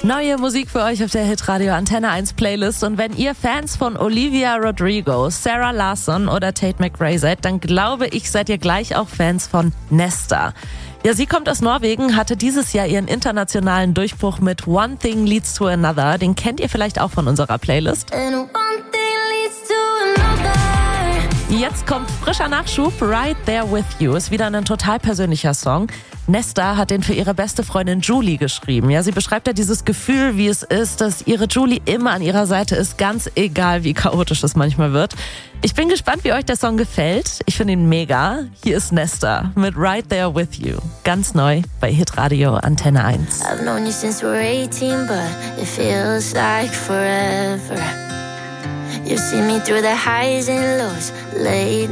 Neue Musik für euch auf der Hitradio Antenne 1 Playlist. Und wenn ihr Fans von Olivia Rodrigo, Sarah Larsson oder Tate McRae seid, dann glaube ich, seid ihr gleich auch Fans von Nesta. Ja, sie kommt aus Norwegen, hatte dieses Jahr ihren internationalen Durchbruch mit One Thing Leads to Another. Den kennt ihr vielleicht auch von unserer Playlist. Jetzt kommt frischer Nachschub, Right There With You, ist wieder ein total persönlicher Song. Nesta hat den für ihre beste Freundin Julie geschrieben. Ja, sie beschreibt ja dieses Gefühl, wie es ist, dass ihre Julie immer an ihrer Seite ist, ganz egal, wie chaotisch es manchmal wird. Ich bin gespannt, wie euch der Song gefällt. Ich finde ihn mega. Hier ist Nesta mit Right There With You. Ganz neu bei Hitradio Antenne 1. I've known you since we're 18, but it feels like forever. You've seen me through the highs and lows, late